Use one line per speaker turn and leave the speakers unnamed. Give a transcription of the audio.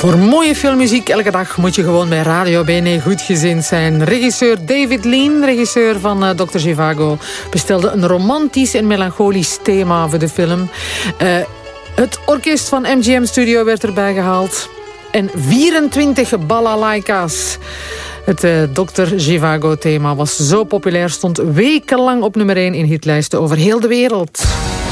Voor mooie filmmuziek elke dag moet je gewoon bij Radio Bene goedgezind zijn. Regisseur David Lean, regisseur van Dr. Zhivago, bestelde een romantisch en melancholisch thema voor de film. Het orkest van MGM Studio werd erbij gehaald. En 24 balalaika's. Het Dr. Zhivago thema was zo populair, stond wekenlang op nummer 1 in hitlijsten over heel de wereld.